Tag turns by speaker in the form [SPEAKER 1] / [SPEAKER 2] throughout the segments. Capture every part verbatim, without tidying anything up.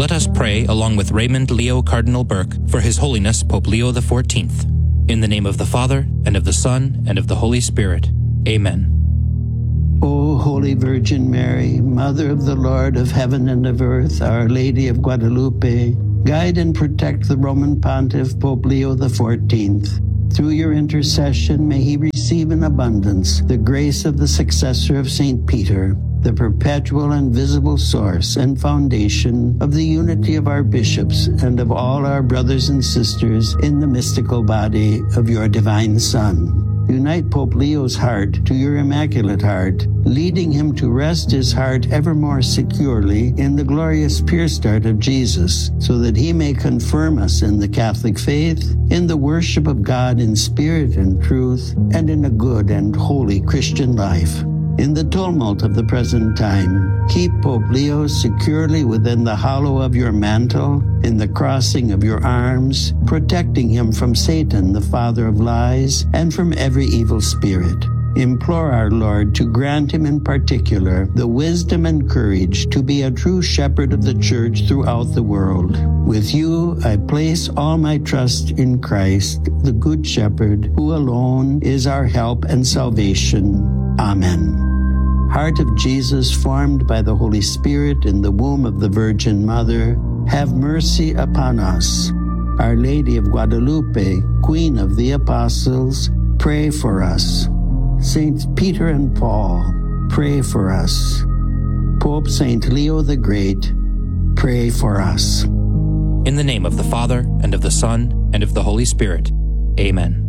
[SPEAKER 1] Let us pray along with Raymond Leo Cardinal Burke for His Holiness Pope Leo the fourteenth. In the name of the Father, and of the Son, and of the Holy Spirit. Amen.
[SPEAKER 2] O Holy Virgin Mary, Mother of the Lord of heaven and of earth, Our Lady of Guadalupe, guide and protect the Roman Pontiff Pope Leo the fourteenth. Through your intercession, may he receive in abundance the grace of the successor of Saint Peter, the perpetual and visible source and foundation of the unity of our bishops and of all our brothers and sisters in the mystical body of your divine Son. Unite Pope Leo's heart to your Immaculate Heart, leading him to rest his heart ever more securely in the glorious pierced heart of Jesus, so that he may confirm us in the Catholic faith, in the worship of God in spirit and truth, and in a good and holy Christian life. In the tumult of the present time, keep Pope Leo securely within the hollow of your mantle, in the crossing of your arms, protecting him from Satan, the father of lies, and from every evil spirit. Implore our Lord to grant him in particular the wisdom and courage to be a true shepherd of the Church throughout the world. With you, I place all my trust in Christ, the Good Shepherd, who alone is our help and salvation. Amen. Heart of Jesus, formed by the Holy Spirit in the womb of the Virgin Mother, have mercy upon us. Our Lady of Guadalupe, Queen of the Apostles, pray for us. Saints Peter and Paul, pray for us. Pope Saint Leo the Great, pray for us.
[SPEAKER 1] In the name of the Father, and of the Son, and of the Holy Spirit. Amen.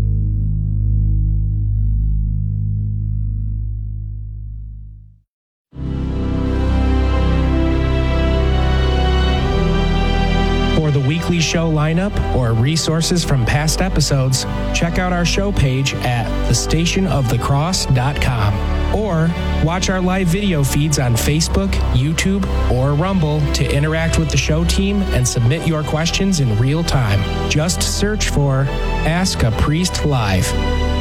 [SPEAKER 3] For the weekly show lineup or resources from past episodes, check out our show page at the station of the cross dot com or watch our live video feeds on Facebook, YouTube, or Rumble to interact with the show team and submit your questions in real time. Just search for Ask a Priest Live.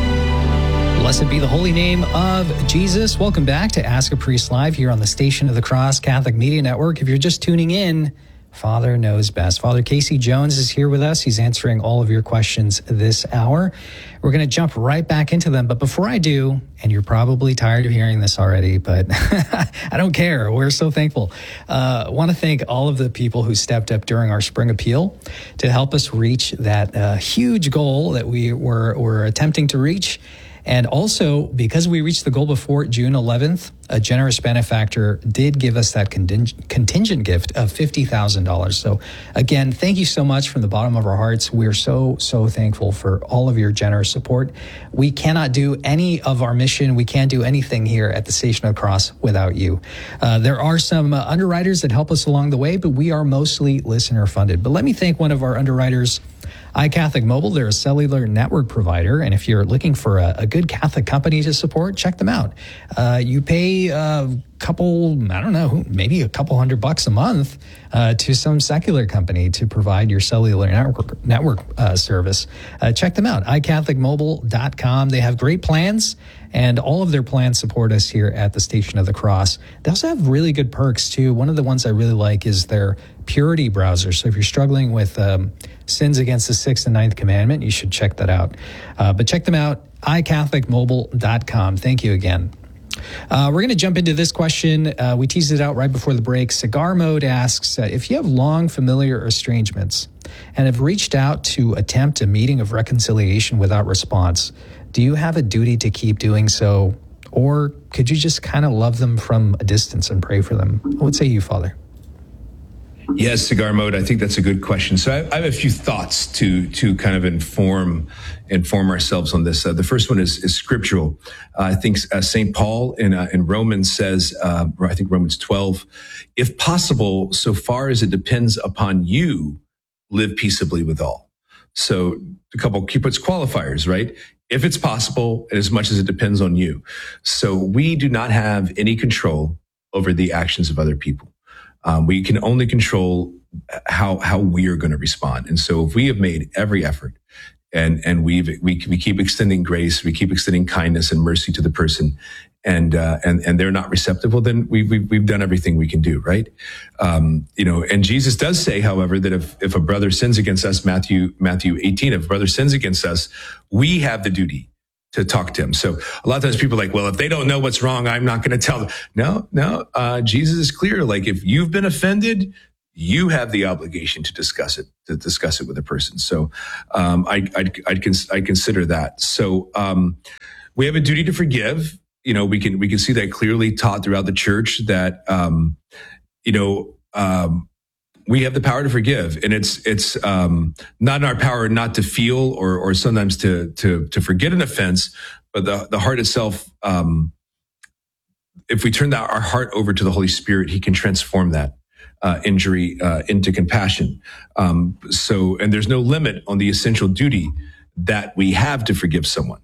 [SPEAKER 4] Blessed be the holy name of Jesus. Welcome back to Ask a Priest Live here on the Station of the Cross Catholic Media Network. If you're just tuning in, Father knows best. Father Casey Jones is here with us. He's answering all of your questions this hour. We're going to jump right back into them. But before I do, and you're probably tired of hearing this already, but I don't care. We're so thankful. Uh, I want to thank all of the people who stepped up during our spring appeal to help us reach that uh, huge goal that we were, were attempting to reach. And also, because we reached the goal before June eleventh, a generous benefactor did give us that conting- contingent gift of fifty thousand dollars. So again, thank you so much from the bottom of our hearts. We're so, so thankful for all of your generous support. We cannot do any of our mission. We can't do anything here at the Station of the Cross without you. Uh, there are some uh, underwriters that help us along the way, but we are mostly listener funded. But let me thank one of our underwriters, iCatholic Mobile. They're a cellular network provider, and if you're looking for a, a good Catholic company to support, check them out. Uh, you pay a couple, I don't know, maybe a couple hundred bucks a month uh, to some secular company to provide your cellular network, network uh, service. Uh, check them out, i catholic mobile dot com. They have great plans, and all of their plans support us here at the Station of the Cross. They also have really good perks, too. One of the ones I really like is their Purity browser. So if you're struggling with um, sins against the sixth and ninth commandment, you should check that out. Uh, but check them out, i catholic mobile dot com. Thank you again. Uh, we're going to jump into this question. Uh, we teased it out right before the break. Cigar Mode asks, uh, if you have long familiar estrangements and have reached out to attempt a meeting of reconciliation without response, do you have a duty to keep doing so? Or could you just kind of love them from a distance and pray for them? What say you, Father?
[SPEAKER 5] Yes, Cigar Mode. I think that's a good question. So I, I have a few thoughts to to kind of inform inform ourselves on this. Uh, the first one is, is scriptural. Uh, I think uh, Saint Paul in uh, in Romans says, uh, I think Romans twelve, if possible, so far as it depends upon you, live peaceably with all. So a couple key puts qualifiers, right? If it's possible, and as much as it depends on you. So we do not have any control over the actions of other people. Um, we can only control how how we are going to respond. And so if we have made every effort and and we've we we keep extending grace, we keep extending kindness and mercy to the person, and uh, and and they're not receptive, well, then we've we've, we've done everything we can do, right? Um, you know, and Jesus does say, however, that if if a brother sins against us, Matthew Matthew eighteen, if a brother sins against us, we have the duty to talk to him. So a lot of times people are like, well, if they don't know what's wrong, I'm not going to tell them. No, no, uh, Jesus is clear. Like, if you've been offended, you have the obligation to discuss it, to discuss it with a person. So um, I, I'd, I'd, cons- I consider that. So um, we have a duty to forgive. You know, we can we can see that clearly taught throughout the church that um, you know um, we have the power to forgive, and it's it's um, not in our power not to feel or or sometimes to to to forget an offense, but the the heart itself. Um, if we turn that, our heart over to the Holy Spirit, He can transform that uh, injury uh, into compassion. Um, so, and there's no limit on the essential duty that we have to forgive someone.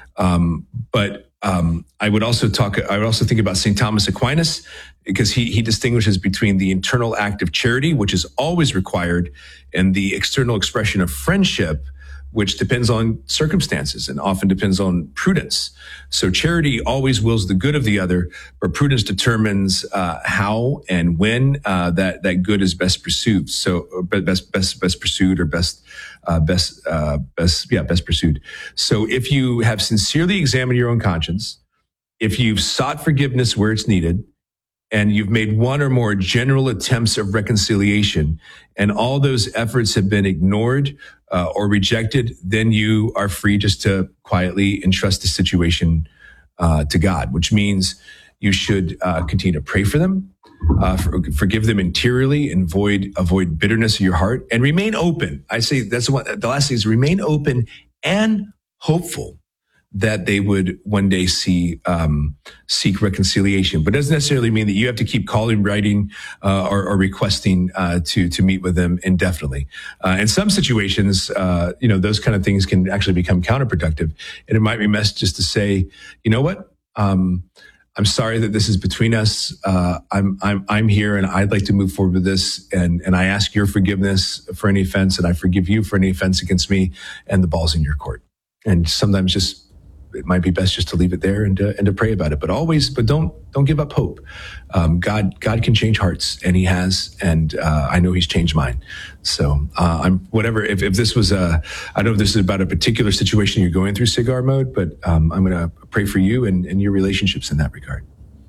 [SPEAKER 5] Um, but um, I would also talk. I would also think about Saint Thomas Aquinas, because he he distinguishes between the internal act of charity, which is always required, and the external expression of friendship, which depends on circumstances and often depends on prudence. So charity always wills the good of the other, but prudence determines uh, how and when uh, that that good is best pursued. So best best best pursued or best uh, best uh, best yeah best pursued. So if you have sincerely examined your own conscience, if you've sought forgiveness where it's needed, and you've made one or more general attempts of reconciliation, and all those efforts have been ignored uh, or rejected, then you are free just to quietly entrust the situation uh, to God, which means you should uh, continue to pray for them, uh, for, forgive them interiorly, and avoid, avoid bitterness in your heart, and remain open. I say that's what the last thing is: remain open and hopeful that they would one day see um, seek reconciliation. But it doesn't necessarily mean that you have to keep calling, writing, uh, or, or requesting uh, to to meet with them indefinitely. Uh, in some situations, uh, you know, those kind of things can actually become counterproductive. And it might be best just to say, you know what, um, I'm sorry that this is between us. Uh, I'm I'm I'm here, and I'd like to move forward with this. And and I ask your forgiveness for any offense, and I forgive you for any offense against me. And the ball's in your court. And sometimes just it might be best just to leave it there and to, and to pray about it. But always, but don't don't give up hope. Um, God God can change hearts, and He has, and uh, I know He's changed mine. So uh, I'm whatever. If, if this was a, I don't know if this is about a particular situation you're going through, cigar mode, but um, I'm going to pray for you and, and your relationships in that regard.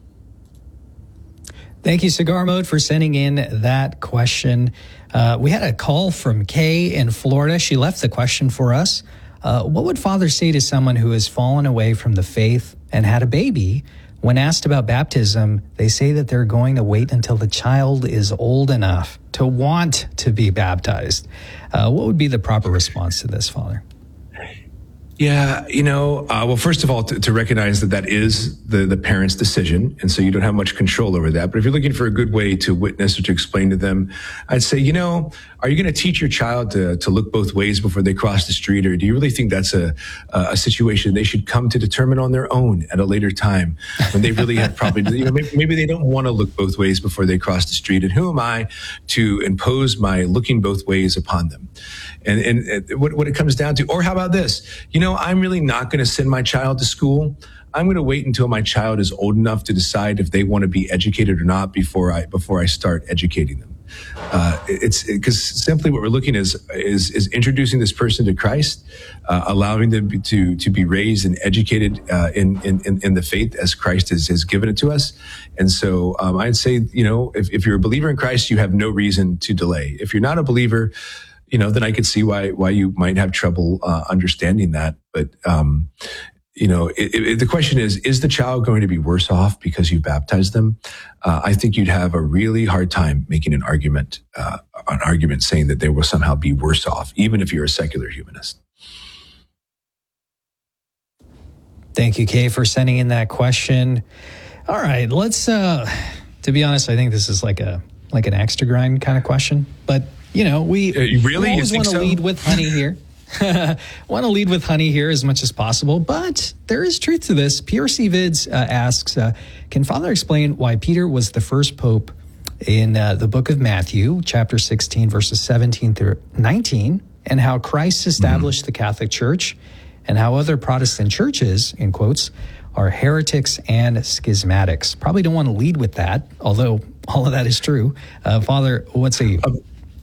[SPEAKER 4] Thank you, Cigar Mode, for sending in that question. Uh, we had a call from Kay in Florida. She left the question for us. Uh, what would Father say to someone who has fallen away from the faith and had a baby? When asked about baptism, they say that they're going to wait until the child is old enough to want to be baptized. Uh, what would be the proper response to this, Father?
[SPEAKER 5] Yeah, you know, uh, well, first of all, to, to recognize that that is the, the parent's decision. And so you don't have much control over that. But if you're looking for a good way to witness or to explain to them, I'd say, you know, are you going to teach your child to, to look both ways before they cross the street? Or do you really think that's a, a situation they should come to determine on their own at a later time when they really have probably, you know, maybe, maybe they don't want to look both ways before they cross the street. And who am I to impose my looking both ways upon them? And, and, and what, what it comes down to, or how about this? You know, I'm really not going to send my child to school. I'm going to wait until my child is old enough to decide if they want to be educated or not before I before I start educating them. Uh, it's because it, simply what we're looking is is is introducing this person to Christ, uh, allowing them to to be raised and educated uh, in, in in the faith as Christ has, has given it to us. And so um, I'd say, you know, if, if you're a believer in Christ, you have no reason to delay. If you're not a believer, you know, then I could see why why you might have trouble uh, understanding that. But um, you know, it, it, the question is: is the child going to be worse off because you baptized them? Uh, I think you'd have a really hard time making an argument, uh, an argument saying that they will somehow be worse off, even if you're a secular humanist.
[SPEAKER 4] Thank you, Kay, for sending in that question. All right, let's. Uh, to be honest, I think this is like a like an axe to grind kind of question, but. You know, we,
[SPEAKER 5] uh, you really?
[SPEAKER 4] we always want to
[SPEAKER 5] so?
[SPEAKER 4] lead with honey here. Want to lead with honey here as much as possible, but there is truth to this. P R C Vids uh, asks, uh, can Father explain why Peter was the first pope in uh, the book of Matthew, chapter sixteen, verses seventeen through nineteen, and how Christ established mm-hmm. the Catholic Church, and how other Protestant churches, in quotes, are heretics and schismatics. Probably don't want to lead with that, although all of that is true. Uh, Father, what say you?
[SPEAKER 5] Um,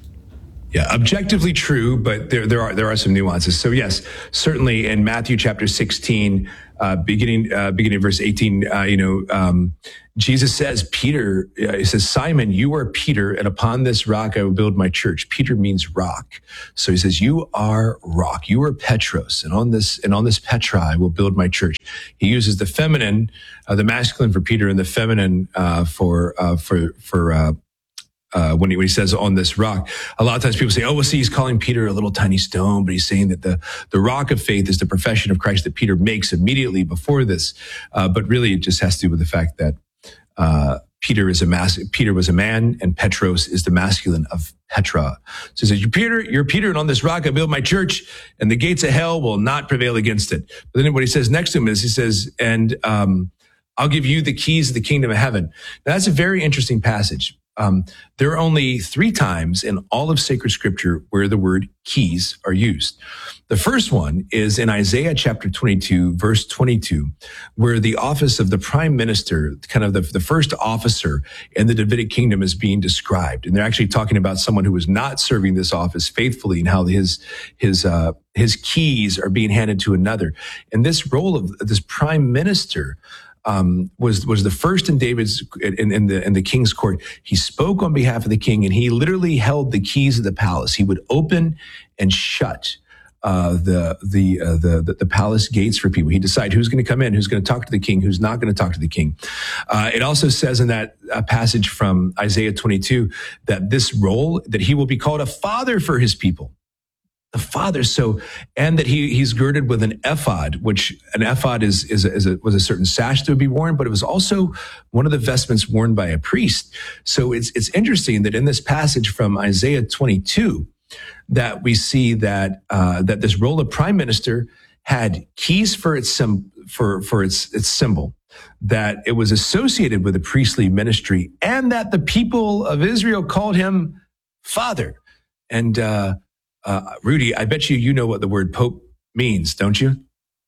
[SPEAKER 5] Yeah, objectively true, but there there are there are some nuances. So yes, certainly in Matthew chapter sixteen, uh, beginning uh, beginning verse eighteen, uh, you know, um, Jesus says, Peter, uh, he says, Simon, you are Peter, and upon this rock I will build my church. Peter means rock, so he says, you are rock, you are Petros, and on this and on this Petra I will build my church. He uses the feminine, uh, the masculine for Peter, and the feminine uh, for uh, for for. Uh, Uh, when, he, when he says on this rock, a lot of times people say, oh, well, see, he's calling Peter a little tiny stone, but he's saying that the, the rock of faith is the profession of Christ that Peter makes immediately before this. Uh, but really it just has to do with the fact that, uh, Peter is a mas- Peter was a man, and Petros is the masculine of Petra. So he says, you're Peter, you're Peter, and on this rock I build my church, and the gates of hell will not prevail against it. But then what he says next to him is, he says, and, um, I'll give you the keys of the kingdom of heaven. Now, that's a very interesting passage. Um, there are only three times in all of sacred scripture where the word keys are used. The first one is in Isaiah chapter twenty-two, verse twenty-two, where the office of the prime minister, kind of the, the first officer in the Davidic kingdom, is being described. And they're actually talking about someone who was not serving this office faithfully and how his, his, uh, his keys are being handed to another. And this role of this prime minister Um, was was the first in David's in, in the in the king's court. He spoke on behalf of the king, and he literally held the keys of the palace. He would open and shut uh, the the, uh, the the the palace gates for people. He'd decide who's going to come in, who's going to talk to the king, who's not going to talk to the king. Uh, it also says in that uh, passage from Isaiah twenty-two that this role, that he will be called a father for his people. The father, so, and that he he's girded with an ephod, which an ephod is is, a, is a, was a certain sash that would be worn, but it was also one of the vestments worn by a priest. So it's it's interesting that in this passage from Isaiah twenty-two, that we see that uh, that this role of prime minister had keys for its sim, for for its its symbol, that it was associated with a priestly ministry, and that the people of Israel called him father. And uh, Uh, Rudy, I bet you you know what the word Pope means, don't you?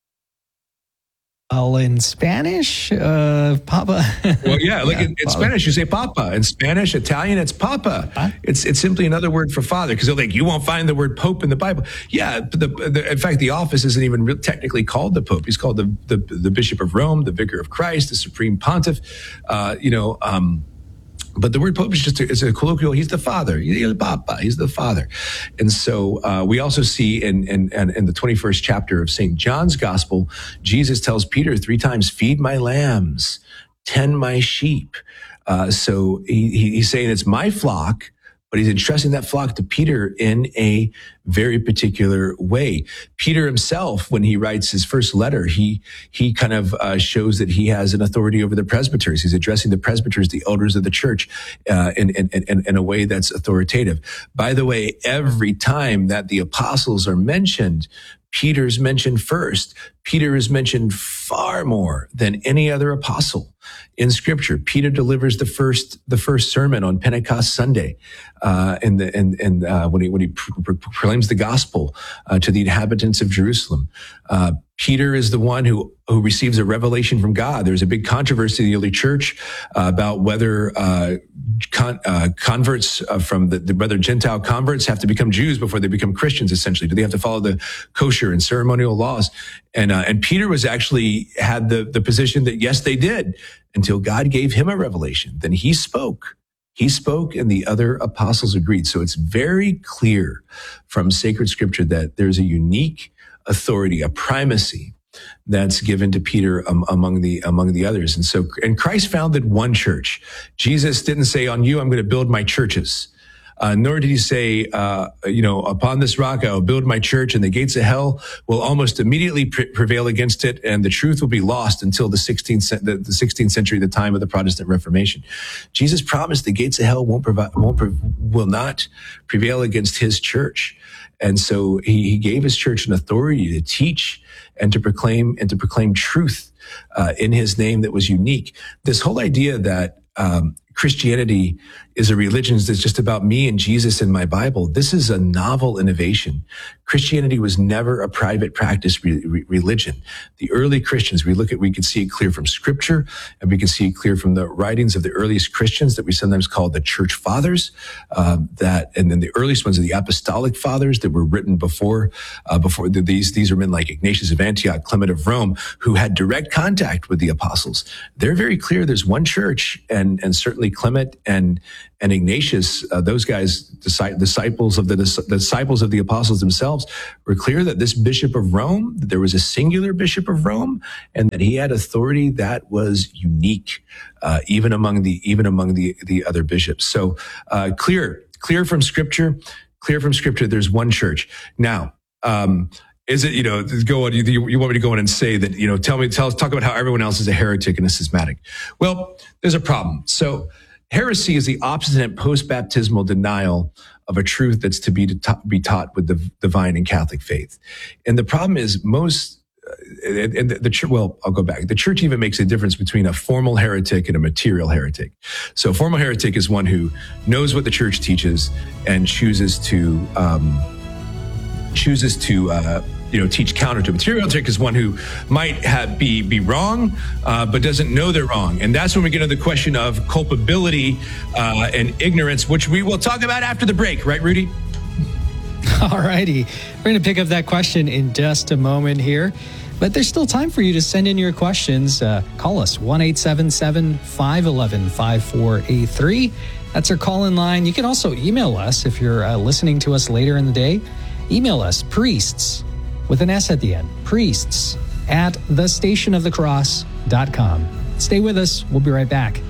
[SPEAKER 4] Well, in Spanish, uh, Papa.
[SPEAKER 5] Well, yeah, like
[SPEAKER 4] yeah,
[SPEAKER 5] in, in Spanish, you say Papa. In Spanish, Italian, it's Papa. Huh? It's it's simply another word for father, because they're like, you won't find the word Pope in the Bible. Yeah, the, the, in fact, the office isn't even real, technically called the Pope. He's called the, the the Bishop of Rome, the Vicar of Christ, the Supreme Pontiff. Uh, you know. Um, But the word Pope is just a, it's a colloquial. He's the father. He's the Papa. He's the father. And so uh, we also see in, in in the twenty-first chapter of Saint John's Gospel, Jesus tells Peter three times, "Feed my lambs, tend my sheep." Uh, so he, he, he's saying it's my flock, but he's entrusting that flock to Peter in a very particular way. Peter himself, when he writes his first letter, he he kind of uh, shows that he has an authority over the presbyters. He's addressing the presbyters, the elders of the church, uh, in, in, in, in a way that's authoritative. By the way, every time that the apostles are mentioned, Peter's mentioned first. Peter is mentioned far more than any other apostle in Scripture. Peter delivers the first the first sermon on Pentecost Sunday, uh, and the, and and uh, when he when he pr- pr- proclaims the gospel uh, to the inhabitants of Jerusalem. Uh, Peter is the one who who receives a revelation from God. There's a big controversy in the early church uh, about whether uh, con- uh, converts uh, from the, the whether Gentile converts have to become Jews before they become Christians. Essentially, do they have to follow the kosher and ceremonial laws? And uh, and Peter was actually had the the position that yes, they did, until God gave him a revelation. Then he spoke. He spoke, and the other apostles agreed. So it's very clear from sacred Scripture that there's a unique authority, a primacy that's given to Peter um, among the among the others. And so, and Christ founded one church. Jesus didn't say, "On you, I'm going to build my churches." Uh, nor did he say, uh, you know, "Upon this rock I will build my church, and the gates of hell will almost immediately pre- prevail against it, and the truth will be lost until the sixteenth, the, the sixteenth century, the time of the Protestant Reformation." Jesus promised the gates of hell won't provide, won't pre- will not prevail against his church. And so he, he gave his church an authority to teach and to proclaim and to proclaim truth uh, in his name that was unique. This whole idea that um, Christianity is a religion that's just about me and Jesus and my Bible. This is a novel innovation. Christianity was never a private practice re- re- religion. The early Christians, we look at, we can see it clear from scripture, and we can see it clear from the writings of the earliest Christians that we sometimes call the church fathers, uh, that, and then the earliest ones are the apostolic fathers that were written before, uh, before the, these, these are men like Ignatius of Antioch, Clement of Rome, who had direct contact with the apostles. They're very clear there's one church, and, and certainly Clement and, and Ignatius, uh, those guys, disciples of the disciples of the apostles themselves, were clear that this bishop of Rome, that there was a singular bishop of Rome, and that he had authority that was unique, uh, even among the even among the the other bishops. So uh, clear, clear from Scripture, clear from Scripture. There's one church now. Um, Is it, you know, go on, you, you want me to go in and say that, you know, tell me, tell us, talk about how everyone else is a heretic and a schismatic. Well, there's a problem. So heresy is the obstinate post-baptismal denial of a truth that's to be, to be taught with the divine and Catholic faith. And the problem is most, uh, and the, the church, well, I'll go back. The church even makes a difference between a formal heretic and a material heretic. So a formal heretic is one who knows what the church teaches and chooses to, um, chooses to, uh, you know, teach counter to. Material heretic is one who might have, be be wrong, uh, but doesn't know they're wrong. And that's when we get into the question of culpability uh, and ignorance, which we will talk about after the break. Right, Rudy?
[SPEAKER 4] All righty. We're going to pick up that question in just a moment here. But there's still time for you to send in your questions. Uh, call us, one eight seven seven, five one one, five four eight three. That's our call-in line. You can also email us if you're uh, listening to us later in the day. Email us, priests, with an S at the end, priests at the station of the cross dot com. Stay with us. We'll be right back.